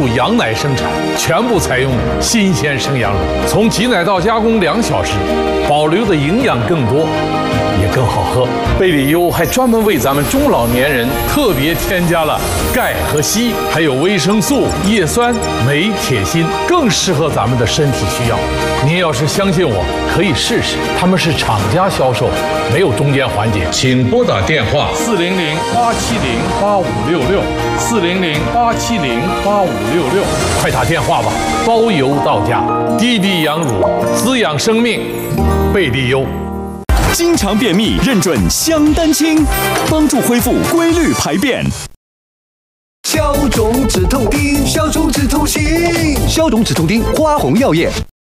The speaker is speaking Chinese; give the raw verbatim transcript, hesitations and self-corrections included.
入羊奶生产，全部采用新鲜生羊乳，从挤奶到加工两小时，保留的营养更多，也更好喝。贝里优还专门为咱们中老年人特别添加了钙和硒，还有维生素、叶酸、镁、铁、锌，更适合咱们的身体需要。您要是相信我，可以试试。他们是厂家销售，没有中间环节。请拨打电话四零零八七零八五六六四零零八七零八五六六，快打电话吧，包邮到家。滴滴羊乳，滋养生命，贝利优。 经常便秘，认准香丹清，帮助恢复规律排便。 消肿止痛丁，消肿止痛型，消肿止痛丁，花红药业。